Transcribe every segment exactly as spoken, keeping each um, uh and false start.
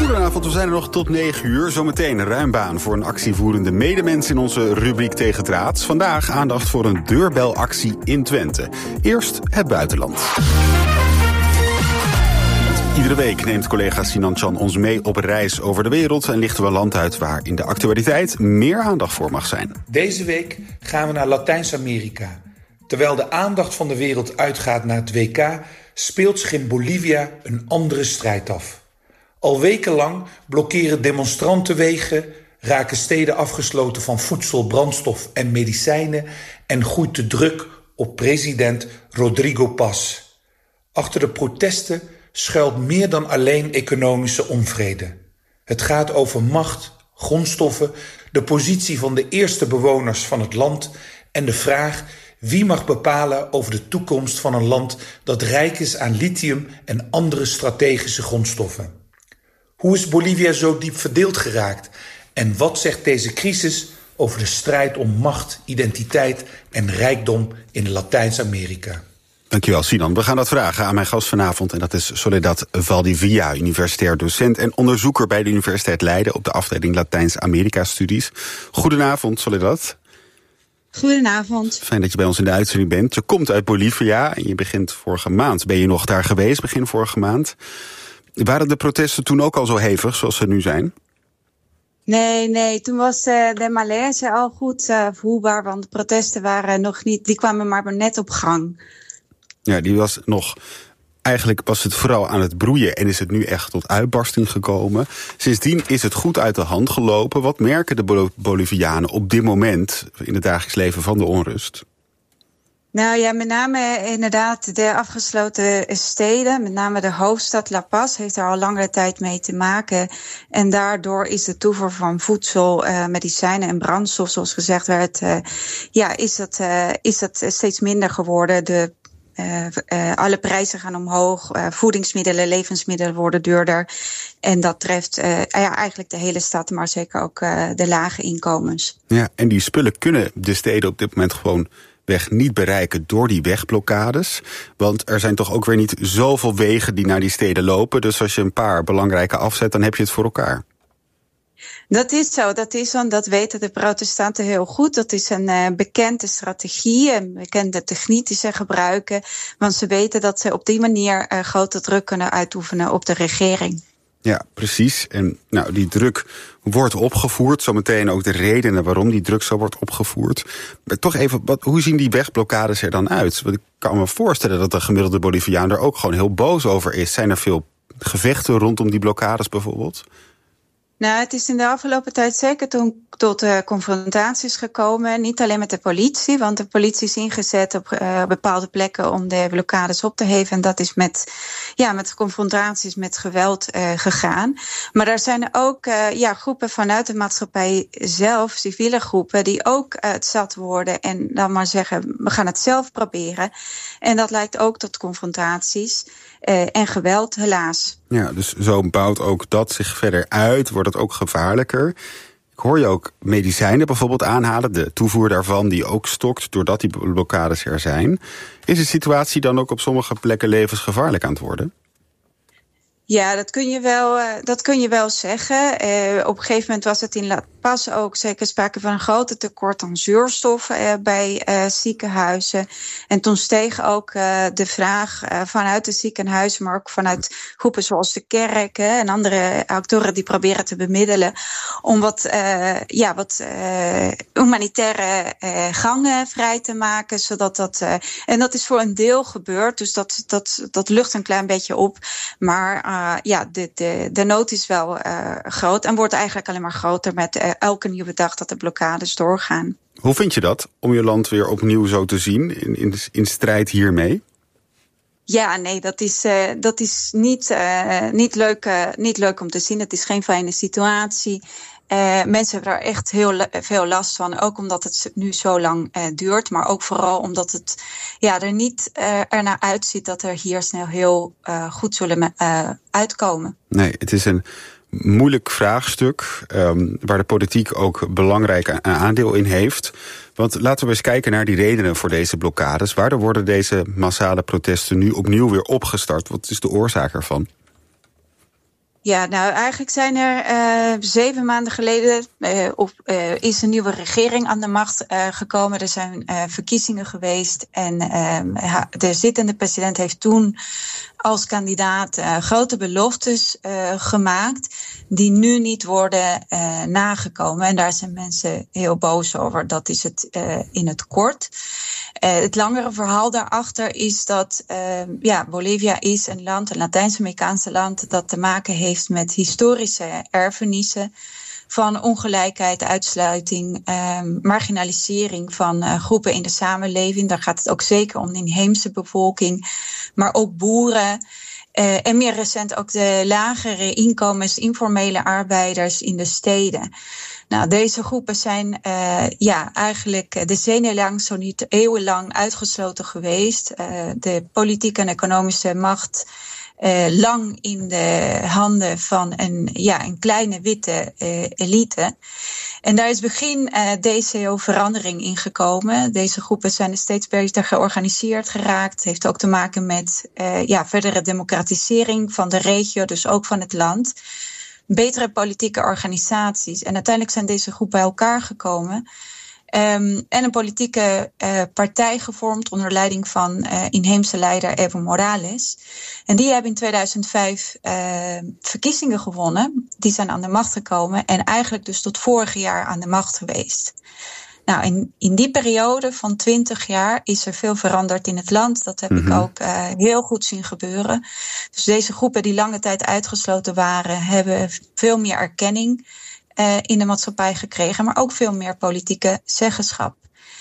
Goedenavond, we zijn er nog tot negen uur. Zometeen ruim baan voor een actievoerende medemens in onze rubriek Tegen Draads. Vandaag aandacht voor een deurbelactie in Twente. Eerst het buitenland. Iedere week neemt collega Sinan Chan ons mee op reis over de wereld en lichten we een land uit waar in de actualiteit meer aandacht voor mag zijn. Deze week gaan we naar Latijns-Amerika. Terwijl de aandacht van de wereld uitgaat naar het W K, speelt zich in Bolivia een andere strijd af. Al wekenlang blokkeren demonstranten wegen, raken steden afgesloten van voedsel, brandstof en medicijnen en groeit de druk op president Rodrigo Paz. Achter de protesten schuilt meer dan alleen economische onvrede. Het gaat over macht, grondstoffen, de positie van de eerste bewoners van het land en de vraag wie mag bepalen over de toekomst van een land dat rijk is aan lithium en andere strategische grondstoffen. Hoe is Bolivia zo diep verdeeld geraakt? En wat zegt deze crisis over de strijd om macht, identiteit en rijkdom in Latijns-Amerika? Dankjewel, Sinan. We gaan dat vragen aan mijn gast vanavond. En dat is Soledad Valdivia, universitair docent en onderzoeker bij de Universiteit Leiden op de afdeling Latijns-Amerika-studies. Goedenavond, Soledad. Goedenavond. Fijn dat je bij ons in de uitzending bent. Je komt uit Bolivia en je begint vorige maand. Ben je nog daar geweest, begin vorige maand? Waren de protesten toen ook al zo hevig zoals ze nu zijn? Nee, nee, toen was uh, de malaise al goed uh, voelbaar, want de protesten waren nog niet, die kwamen maar net op gang. Ja, die was nog, eigenlijk was het vooral aan het broeien en is het nu echt tot uitbarsting gekomen. Sindsdien is het goed uit de hand gelopen. Wat merken de Bolivianen op dit moment in het dagelijks leven van de onrust? Nou ja, met name inderdaad de afgesloten steden, met name de hoofdstad La Paz, heeft er al langere tijd mee te maken. En daardoor is de toevoer van voedsel, uh, medicijnen en brandstof, zoals gezegd werd, uh, ja, is dat, uh, is dat steeds minder geworden. De Uh, uh, alle prijzen gaan omhoog, uh, voedingsmiddelen, levensmiddelen worden duurder. En dat treft uh, ja, eigenlijk de hele stad, maar zeker ook uh, de lage inkomens. Ja, en die spullen kunnen de steden op dit moment gewoon weg niet bereiken door die wegblokkades. Want er zijn toch ook weer niet zoveel wegen die naar die steden lopen. Dus als je een paar belangrijke afzet, dan heb je het voor elkaar. Dat is zo, dat is zo, dat weten de protestanten heel goed. Dat is een uh, bekende strategie, een bekende techniek die ze gebruiken. Want ze weten dat ze op die manier uh, grote druk kunnen uitoefenen op de regering. Ja, precies. En nou, die druk wordt opgevoerd. Zometeen ook de redenen waarom die druk zo wordt opgevoerd. Maar toch even, wat, hoe zien die wegblokkades er dan uit? Want ik kan me voorstellen dat de gemiddelde Boliviaan er ook gewoon heel boos over is. Zijn er veel gevechten rondom die blokkades bijvoorbeeld? Nou, het is in de afgelopen tijd zeker toen tot uh, confrontaties gekomen. Niet alleen met de politie, want de politie is ingezet op uh, bepaalde plekken om de blokkades op te heffen. En dat is met, ja, met confrontaties, met geweld uh, gegaan. Maar er zijn ook uh, ja, groepen vanuit de maatschappij zelf, civiele groepen, die ook uh, het zat worden en dan maar zeggen, we gaan het zelf proberen. En dat leidt ook tot confrontaties uh, en geweld, helaas. Ja, dus zo bouwt ook dat zich verder uit, wordt het ook gevaarlijker. Ik hoor je ook medicijnen bijvoorbeeld aanhalen, de toevoer daarvan die ook stokt doordat die blokkades er zijn. Is de situatie dan ook op sommige plekken levensgevaarlijk aan het worden? Ja, dat kun je wel, uh, dat kun je wel zeggen. Uh, op een gegeven moment was het in La Paz ook zeker sprake van een grote tekort aan zuurstof uh, bij uh, ziekenhuizen. En toen steeg ook uh, de vraag uh, vanuit de ziekenhuizen, maar ook vanuit groepen zoals de kerk uh, en andere actoren die proberen te bemiddelen om wat, uh, ja, wat uh, humanitaire uh, gangen vrij te maken, zodat dat uh, en dat is voor een deel gebeurd, dus dat dat dat lucht een klein beetje op, maar uh, ja, de, de, de nood is wel uh, groot en wordt eigenlijk alleen maar groter met uh, elke nieuwe dag dat de blokkades doorgaan. Hoe vind je dat, om je land weer opnieuw zo te zien in, in, in strijd hiermee? Ja, nee, dat is, uh, dat is niet, uh, niet, leuk, uh, niet leuk om te zien. Het is geen fijne situatie. Uh, mensen hebben daar echt heel veel last van, ook omdat het nu zo lang uh, duurt. Maar ook vooral omdat het ja, er niet uh, ernaar uitziet dat er hier snel heel uh, goed zullen uh, uitkomen. Nee, het is een moeilijk vraagstuk um, waar de politiek ook belangrijk een aandeel in heeft. Want laten we eens kijken naar die redenen voor deze blokkades. Waardoor worden deze massale protesten nu opnieuw weer opgestart? Wat is de oorzaak ervan? Ja, nou eigenlijk zijn er uh, zeven maanden geleden uh, op, uh, is een nieuwe regering aan de macht uh, gekomen. Er zijn uh, verkiezingen geweest en uh, de zittende president heeft toen als kandidaat uh, grote beloftes uh, gemaakt die nu niet worden uh, nagekomen. En daar zijn mensen heel boos over. Dat is het uh, in het kort. Uh, het langere verhaal daarachter is dat uh, ja, Bolivia is een land, een Latijns-Amerikaanse land, dat te maken heeft met historische erfenissen van ongelijkheid, uitsluiting, uh, marginalisering van uh, groepen in de samenleving. Daar gaat het ook zeker om de inheemse bevolking, maar ook boeren. Uh, en meer recent ook de lagere inkomens, informele arbeiders in de steden. Nou, deze groepen zijn uh, ja, eigenlijk decennia lang, zo niet eeuwenlang uitgesloten geweest. Uh, de politieke en economische macht uh, lang in de handen van een, ja, een kleine witte uh, elite. En daar is begin uh, deze eeuw verandering in gekomen. Deze groepen zijn steeds beter georganiseerd geraakt. Het heeft ook te maken met uh, ja, verdere democratisering van de regio, dus ook van het land. Betere politieke organisaties. En uiteindelijk zijn deze groepen bij elkaar gekomen. Um, en een politieke uh, partij gevormd onder leiding van uh, inheemse leider Evo Morales. En die hebben in tweeduizend vijf uh, verkiezingen gewonnen. Die zijn aan de macht gekomen en eigenlijk dus tot vorig jaar aan de macht geweest. Nou, in, in die periode van twintig jaar is er veel veranderd in het land. Dat heb mm-hmm. ik ook uh, heel goed zien gebeuren. Dus deze groepen die lange tijd uitgesloten waren, hebben veel meer erkenning uh, in de maatschappij gekregen, maar ook veel meer politieke zeggenschap.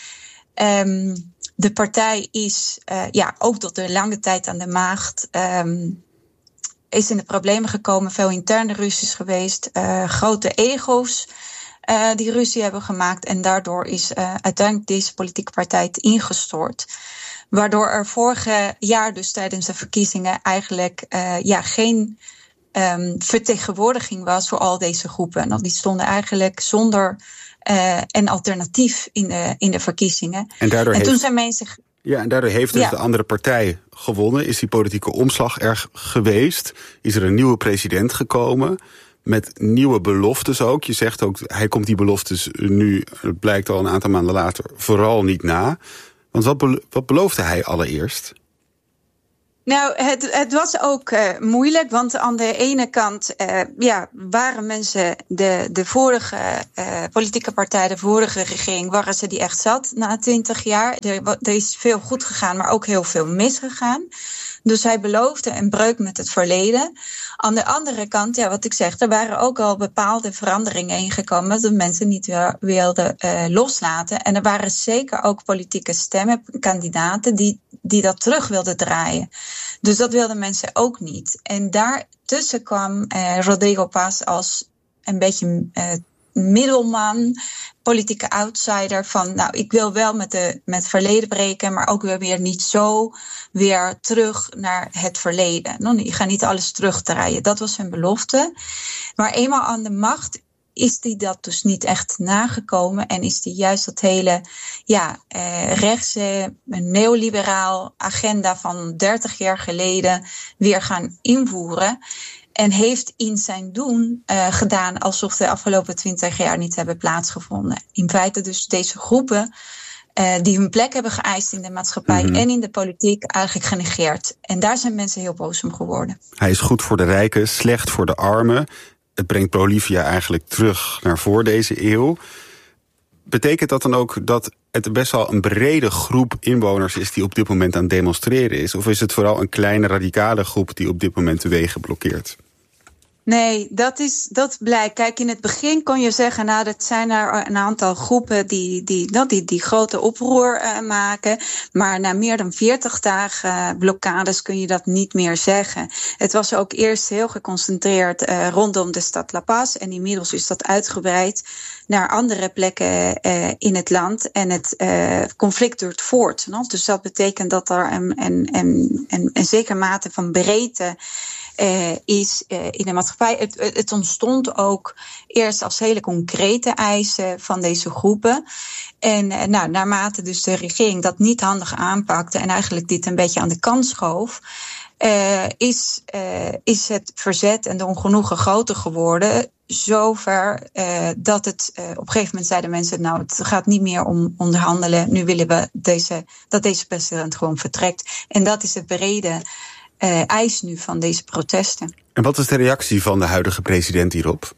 Um, de partij is uh, ja, ook tot de lange tijd aan de macht. Um, is in de problemen gekomen, veel interne ruzies geweest, uh, grote ego's. Uh, die ruzie hebben gemaakt en daardoor is uh, uiteindelijk deze politieke partij ingestort. Waardoor er vorig jaar dus tijdens de verkiezingen eigenlijk uh, ja, geen um, vertegenwoordiging was voor al deze groepen. Nou, die stonden eigenlijk zonder uh, een alternatief in de, in de verkiezingen. En, daardoor en heeft, toen zijn mensen... Ja, en daardoor heeft dus ja. de andere partij gewonnen. Is die politieke omslag er geweest? Is er een nieuwe president gekomen? Met nieuwe beloftes ook. Je zegt ook, hij komt die beloftes nu, het blijkt al een aantal maanden later, vooral niet na. Want wat, be- wat beloofde hij allereerst? Nou, het, het was ook uh, moeilijk, want aan de ene kant uh, ja, waren mensen, de, de vorige uh, politieke partij, de vorige regering, waren ze die echt zat na twintig jaar. Er, er is veel goed gegaan, maar ook heel veel misgegaan. Dus hij beloofde een breuk met het verleden. Aan de andere kant, ja, wat ik zeg, er waren ook al bepaalde veranderingen ingekomen dat de mensen niet weer wilden uh, loslaten. En er waren zeker ook politieke stemmen, kandidaten, die, die dat terug wilden draaien. Dus dat wilden mensen ook niet. En daartussen kwam uh, Rodrigo Paz als een beetje uh, middelman, politieke outsider van, nou, ik wil wel met, de, met het verleden breken, maar ook weer, weer niet zo weer terug naar het verleden. Nou, ik ga niet alles terugdraaien. Dat was zijn belofte. Maar eenmaal aan de macht is die dat dus niet echt nagekomen en is die juist dat hele ja, eh, rechtse, neoliberaal agenda van dertig jaar geleden weer gaan invoeren. En heeft in zijn doen uh, gedaan alsof de afgelopen twintig jaar niet hebben plaatsgevonden. In feite dus deze groepen uh, die hun plek hebben geëist in de maatschappij mm-hmm. en in de politiek eigenlijk genegeerd. En daar zijn mensen heel boos om geworden. Hij is goed voor de rijken, slecht voor de armen. Het brengt Bolivia eigenlijk terug naar voor deze eeuw. Betekent dat dan ook dat het best wel een brede groep inwoners is die op dit moment aan het demonstreren is? Of is het vooral een kleine radicale groep die op dit moment de wegen blokkeert? Nee, dat is dat blijkt. Kijk, in het begin kon je zeggen, nou, dat zijn er een aantal groepen die die die, die, die grote oproer uh, maken. Maar na meer dan veertig dagen uh, blokkades kun je dat niet meer zeggen. Het was ook eerst heel geconcentreerd uh, rondom de stad La Paz. En inmiddels is dat uitgebreid naar andere plekken uh, in het land. En het uh, conflict duurt voort. No? Dus dat betekent dat er een, een, een, een, een zekere mate van breedte Uh, is uh, in de maatschappij. Het, het ontstond ook eerst als hele concrete eisen van deze groepen. En uh, nou, naarmate dus de regering dat niet handig aanpakte en eigenlijk dit een beetje aan de kant schoof, uh, is, uh, is het verzet en de ongenoegen groter geworden. Zover uh, dat het uh, op een gegeven moment zeiden mensen, nou, het gaat niet meer om onderhandelen. Nu willen we deze, dat deze president gewoon vertrekt. En dat is de brede uh, eis nu van deze protesten. En wat is de reactie van de huidige president hierop?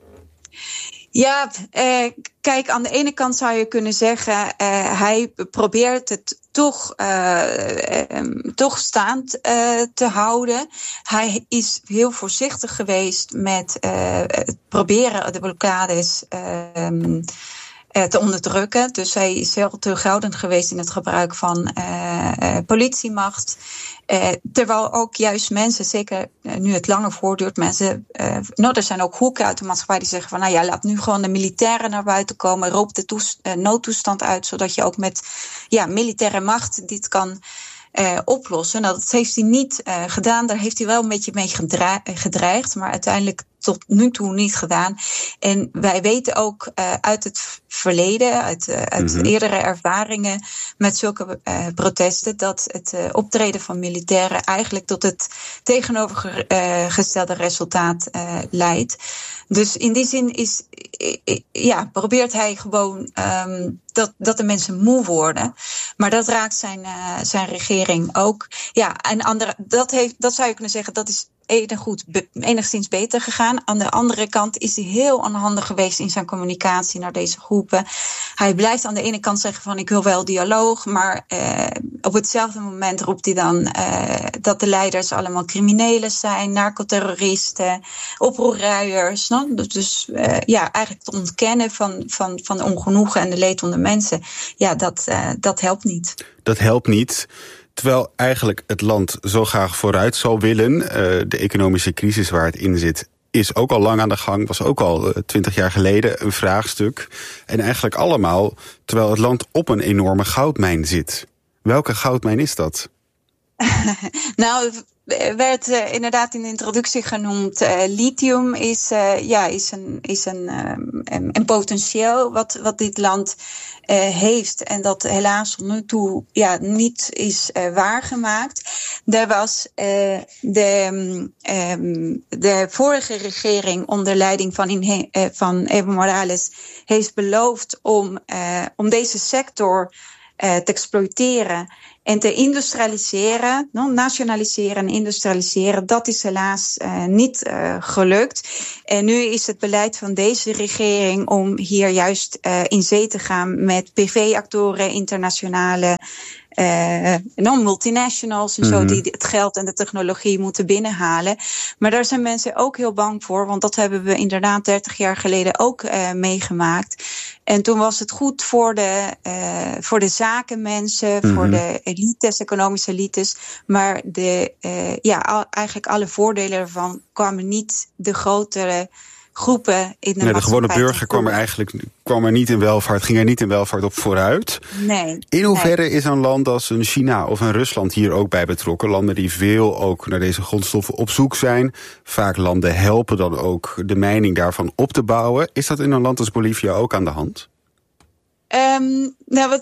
Ja, eh, kijk, aan de ene kant zou je kunnen zeggen, uh, hij probeert het toch, uh, um, toch staand uh, te houden. Hij is heel voorzichtig geweest met uh, het proberen de blokkades uh, um, uh, te onderdrukken. Dus hij is heel terughoudend geweest in het gebruik van uh, uh, politiemacht. Uh, terwijl ook juist mensen, zeker uh, nu het langer voortduurt, mensen, uh, nou, er zijn ook hoeken uit de maatschappij die zeggen van, nou ja, laat nu gewoon de militairen naar buiten komen, roep de toest- uh, noodtoestand uit, zodat je ook met ja, militaire macht dit kan uh, oplossen. Nou, dat heeft hij niet uh, gedaan, daar heeft hij wel een beetje mee gedra- gedreigd, maar uiteindelijk tot nu toe niet gedaan. En wij weten ook uh, uit het verleden, uit, uh, uit mm-hmm. eerdere ervaringen met zulke uh, protesten, dat het uh, optreden van militairen eigenlijk tot het tegenovergestelde uh, resultaat uh, leidt. Dus in die zin is, ja, probeert hij gewoon um, dat, dat de mensen moe worden. Maar dat raakt zijn, uh, zijn regering ook. Ja, en andere, dat, heeft, dat zou je kunnen zeggen, dat is enig goed, be, enigszins beter gegaan. Aan de andere kant is hij heel onhandig geweest in zijn communicatie naar deze groepen. Hij blijft aan de ene kant zeggen van ik wil wel dialoog, maar uh, op hetzelfde moment roept hij dan uh, dat de leiders allemaal criminelen zijn, narcoterroristen, oproerruiers. No? Dus uh, ja, eigenlijk het ontkennen van, van, van de ongenoegen en de leed onder mensen. Ja, dat, uh, dat helpt niet. Dat helpt niet. Terwijl eigenlijk het land zo graag vooruit zou willen. Uh, de economische crisis waar het in zit is ook al lang aan de gang. Was ook al twintig uh, jaar geleden een vraagstuk. En eigenlijk allemaal terwijl het land op een enorme goudmijn zit. Welke goudmijn is dat? Nou, werd uh, inderdaad in de introductie genoemd. Uh, lithium is, uh, ja, is, een, is een, um, een potentieel wat, wat dit land uh, heeft. En dat helaas tot nu toe ja, niet is uh, waargemaakt. Er was uh, de, um, de vorige regering onder leiding van, in, uh, van Evo Morales heeft beloofd om, uh, om deze sector uh, te exploiteren en te industrialiseren, no, nationaliseren en industrialiseren. Dat is helaas uh, niet uh, gelukt. En nu is het beleid van deze regering om hier juist uh, in zee te gaan met privéactoren, internationale Uh, no, multinationals en mm-hmm. zo, die het geld en de technologie moeten binnenhalen. Maar daar zijn mensen ook heel bang voor, want dat hebben we inderdaad dertig jaar geleden ook uh, meegemaakt. En toen was het goed voor de, uh, voor de zakenmensen, mm-hmm. voor de elites, economische elites. Maar de, uh, ja, al, eigenlijk alle voordelen ervan kwamen niet de grotere groepen in de nee, de gewone burger kwam er eigenlijk kwam er niet in welvaart, ging er niet in welvaart op vooruit. Nee. In hoeverre nee. is een land als een China of een Rusland hier ook bij betrokken? Landen die veel ook naar deze grondstoffen op zoek zijn. Vaak landen helpen dan ook de mijning daarvan op te bouwen. Is dat in een land als Bolivia ook aan de hand? Um, nou, wat